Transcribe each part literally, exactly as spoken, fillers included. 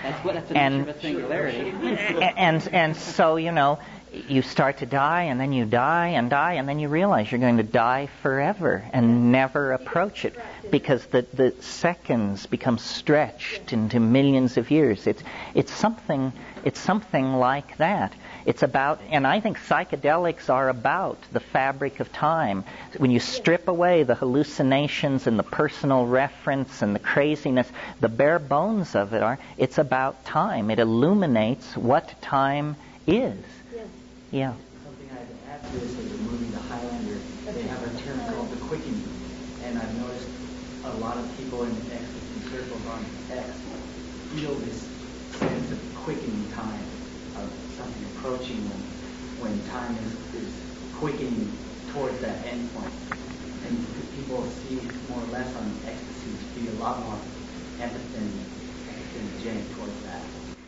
That's what that's the and, nature of a singularity. and and so you know, you start to die, and then you die and die, and then you realize you're going to die forever and never approach it, because the the seconds become stretched into millions of years. It's it's something it's something like that. It's about, and I think psychedelics are about the fabric of time. When you strip away the hallucinations and the personal reference and the craziness, the bare bones of it are, it's about time. It illuminates what time is. Yes. Yeah. Something I'd add to this is the movie The Highlander. They have a term called the quickening. And I've noticed a lot of people in ecstasy circles on X feel this sense of quickening time, of something approaching when, when time is, is quickening towards that end point. And people see more or less on ecstasy to be a lot more empathy empathetic towards that.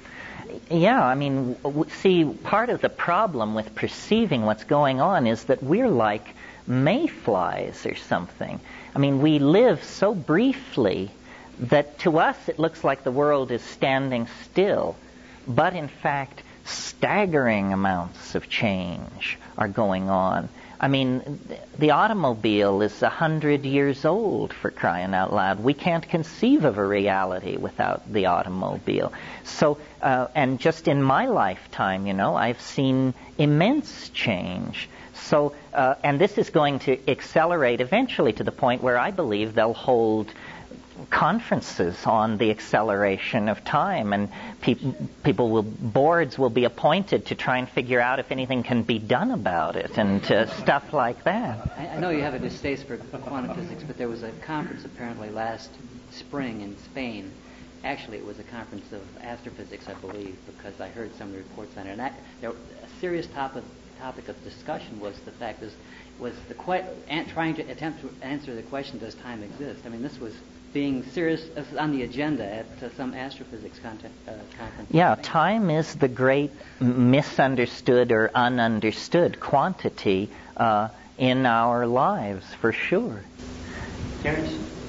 Yeah, I mean, w- see, part of the problem with perceiving what's going on is that we're like mayflies or something. I mean, we live so briefly that to us it looks like the world is standing still, but in fact, staggering amounts of change are going on. I mean, the automobile is a hundred years old, for crying out loud. We can't conceive of a reality without the automobile. So, uh, and just in my lifetime, you know, I've seen immense change. So, uh, and this is going to accelerate eventually to the point where I believe they'll hold conferences on the acceleration of time, and pe- people will, boards will be appointed to try and figure out if anything can be done about it, and uh, stuff like that. I, I know you have a distaste for quantum physics, but there was a conference apparently last spring in Spain. Actually, it was a conference of astrophysics, I believe, because I heard some of the reports on it. And that, there, a serious topic topic of discussion was the fact is was the que- and trying to attempt to answer the question, does time exist? I mean, this was being serious on the agenda at uh, some astrophysics content, uh, conference. Yeah, time is the great misunderstood or ununderstood quantity uh, in our lives, for sure. Terence,